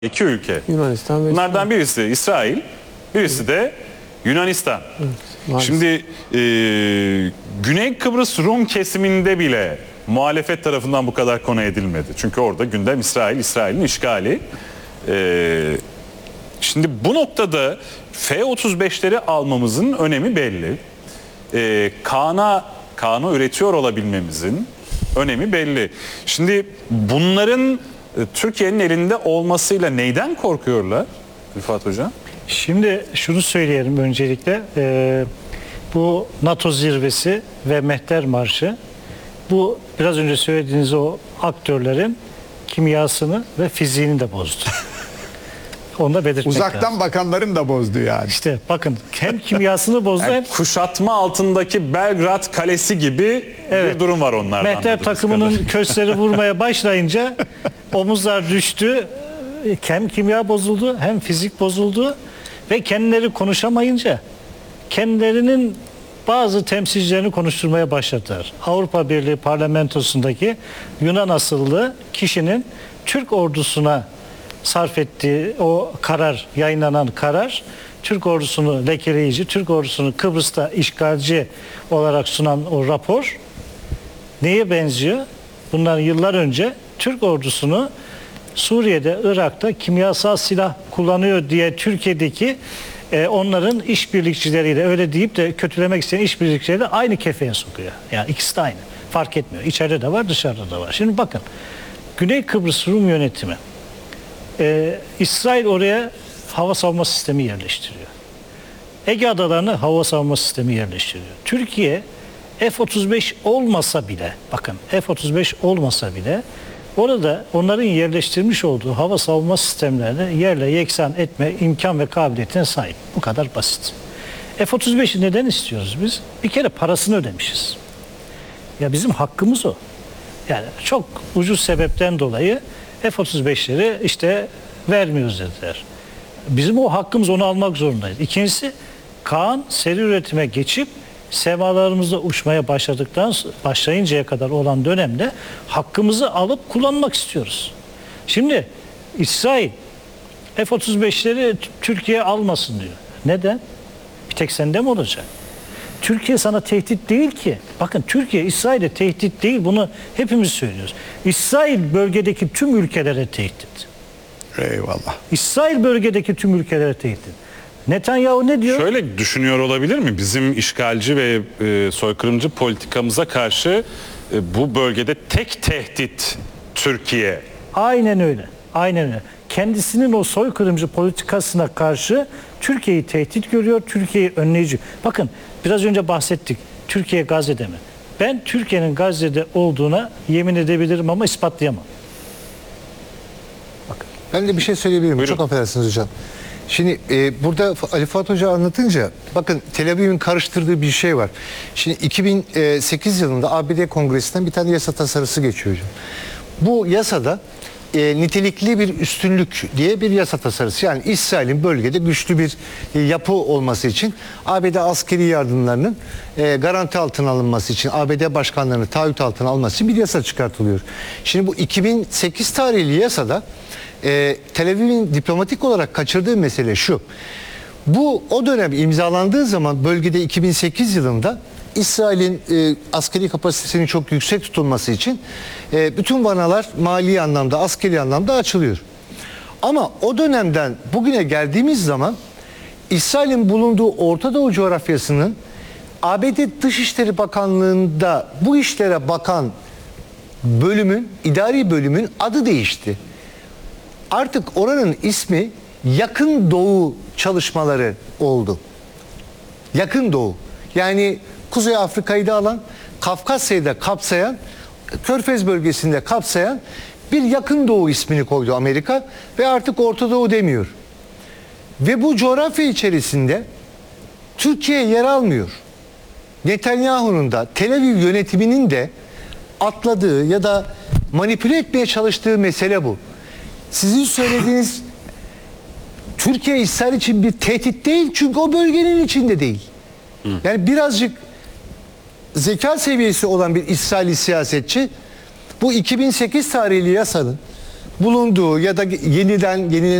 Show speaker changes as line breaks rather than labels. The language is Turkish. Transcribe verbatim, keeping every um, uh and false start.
İki ülke.
Yunanistan ve
Bunlardan birisi İsrail, birisi de Yunanistan.
Evet,
Şimdi e, Güney Kıbrıs Rum kesiminde bile muhalefet tarafından bu kadar konu edilmedi. Çünkü orada gündem İsrail, İsrail'in işgali. E, şimdi bu noktada F otuz beşleri almamızın önemi belli. E, Kaan'a Kaan'ı üretiyor olabilmemizin önemi belli. Şimdi bunların Türkiye'nin elinde olmasıyla neyden korkuyorlar Rıfat Hocam?
Şimdi şunu söyleyelim öncelikle. E, bu NATO zirvesi ve Mehter Marşı, bu biraz önce söylediğiniz o aktörlerin kimyasını ve fiziğini de bozdu. Onu da belirtmek
Uzaktan
lazım.
bakanların da bozdu yani.
İşte bakın, hem kimyasını bozdu
Yani
hem
kuşatma altındaki Belgrad Kalesi gibi
Evet.
bir durum var onlarda.
Mehter
anladığımız
takımının
kadarıyla.
köşleri vurmaya başlayınca omuzlar düştü. Hem kimya bozuldu hem fizik bozuldu ve kendileri konuşamayınca kendilerinin bazı temsilcilerini konuşturmaya başladılar. Avrupa Birliği parlamentosundaki Yunan asıllı kişinin Türk ordusuna sarf ettiği o karar, yayınlanan karar, Türk ordusunu lekeleyici, Türk ordusunu Kıbrıs'ta işgalci olarak sunan o rapor neye benziyor? Bundan yıllar önce Türk ordusunu Suriye'de, Irak'ta kimyasal silah kullanıyor diye Türkiye'deki e, onların işbirlikçileriyle, öyle deyip de kötülemek isteyen işbirlikçileriyle aynı kefeye sokuyor. Yani ikisi de aynı. Fark etmiyor. İçeride de var, dışarıda da var. Şimdi bakın, Güney Kıbrıs Rum yönetimi, e, İsrail oraya hava savunma sistemi yerleştiriyor. Ege adalarına hava savunma sistemi yerleştiriyor. Türkiye F otuz beş olmasa bile, bakın F otuz beş olmasa bile orada onların yerleştirmiş olduğu hava savunma sistemlerini yerle yeksan etme imkan ve kabiliyetine sahip. Bu kadar basit. F otuz beşi neden istiyoruz biz? Bir kere parasını ödemişiz. Ya bizim hakkımız o. Yani çok ucuz sebepten dolayı F otuz beşleri işte vermiyoruz dediler. Bizim o hakkımız, onu almak zorundayız. İkincisi, Kaan seri üretime geçip semalarımızda uçmaya başladıktan başlayıncaya kadar olan dönemde hakkımızı alıp kullanmak istiyoruz. Şimdi İsrail F otuz beşleri Türkiye almasın diyor. Neden? Bir tek sende mi olacak? Türkiye sana tehdit değil ki. Bakın, Türkiye İsrail'e tehdit değil, bunu hepimiz söylüyoruz. İsrail bölgedeki tüm ülkelere tehdit.
Eyvallah.
İsrail bölgedeki tüm ülkelere tehdit. Netanyahu ne diyor?
Şöyle düşünüyor olabilir mi? Bizim işgalci ve e, soykırımcı politikamıza karşı e, bu bölgede tek tehdit Türkiye.
Aynen öyle. Aynen öyle. Kendisinin o soykırımcı politikasına karşı Türkiye'yi tehdit görüyor, Türkiye'yi önleyici. Bakın, biraz önce bahsettik. Türkiye Gazze'de mi? Ben Türkiye'nin Gazze'de olduğuna yemin edebilirim ama ispatlayamam.
Bakın, ben de bir şey söyleyebilirim.
Buyurun.
Çok affedersiniz hocam. Şimdi e, burada Ali Fuat Hoca anlatınca, bakın, Tel Aviv'in karıştırdığı bir şey var. Şimdi iki bin sekiz yılında A B D Kongresi'nden bir tane yasa tasarısı geçiyor hocam. Bu yasada e, nitelikli bir üstünlük diye bir yasa tasarısı. Yani İsrail'in bölgede güçlü bir e, yapı olması için A B D askeri yardımlarının e, garanti altına alınması için, A B D başkanlarını taahhüt altına alması için bir yasa çıkartılıyor. Şimdi bu iki bin sekiz tarihli yasada e, Tel Aviv'in diplomatik olarak kaçırdığı mesele şu. Bu o dönem imzalandığı zaman bölgede iki bin sekiz yılında İsrail'in e, askeri kapasitesinin çok yüksek tutulması için e, bütün vanalar mali anlamda, askeri anlamda açılıyor. Ama o dönemden bugüne geldiğimiz zaman İsrail'in bulunduğu Orta Doğu coğrafyasının A B D Dışişleri Bakanlığı'nda bu işlere bakan bölümün, idari bölümün adı değişti. Artık oranın ismi Yakın Doğu Çalışmaları oldu. Yakın Doğu. Yani Kuzey Afrika'yı da alan, Kafkasya'yı da kapsayan, Körfez bölgesinde kapsayan bir Yakın Doğu ismini koydu Amerika ve artık Orta Doğu demiyor. Ve bu coğrafya içerisinde Türkiye yer almıyor. Netanyahu'nun da Tel Aviv yönetiminin de atladığı ya da manipüle etmeye çalıştığı mesele bu. Sizin söylediğiniz Türkiye İsrail için bir tehdit değil, çünkü o bölgenin içinde değil. Yani birazcık zeka seviyesi olan bir İsraili siyasetçi bu iki bin sekiz tarihli yasanın bulunduğu ya da yeniden yeniden